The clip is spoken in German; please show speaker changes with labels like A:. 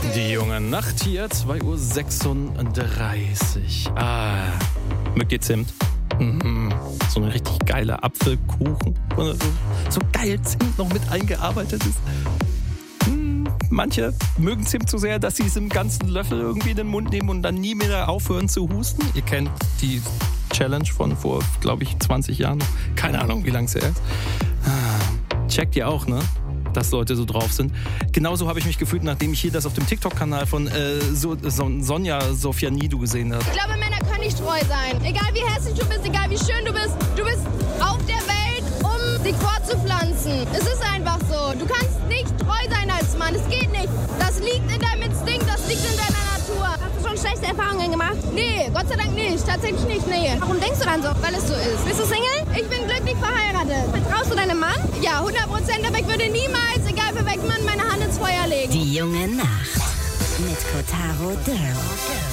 A: Die junge Nacht hier, 2:36 Uhr. Mögt ihr Zimt? So eine richtig geile Apfelkuchen. So geil Zimt noch mit eingearbeitet ist. Manche mögen Zimt so sehr, dass sie es im ganzen Löffel irgendwie in den Mund nehmen und dann nie mehr aufhören zu husten. Ihr kennt die Challenge von vor, glaube ich, 20 Jahren. Keine Ahnung, wie lange es her ist. Checkt ihr auch, ne? Dass Leute so drauf sind. Genauso habe ich mich gefühlt, nachdem ich hier das auf dem TikTok-Kanal von Sonja Sofianidou gesehen habe.
B: Ich glaube, Männer können nicht treu sein. Egal wie hässlich du bist, egal wie schön du bist auf der Welt, um dich fortzupflanzen. Es ist einfach so. Du kannst nicht treu sein als Mann. Es geht nicht. Das liegt in deinem Instinkt, das liegt in deiner Natur. Hast du schon schlechte Erfahrungen gemacht? Nee, Gott sei Dank nicht. Tatsächlich nicht, nee. Warum denkst du dann so? Weil es so ist. Bist du Single? Ich bin glücklich verheiratet. Vertraust du deinem Mann? Ja, 100%, aber ich würde niemals, egal für welchen Mann, meine Hand ins Feuer legen.
C: Die junge Nacht mit Kotaro Dürr.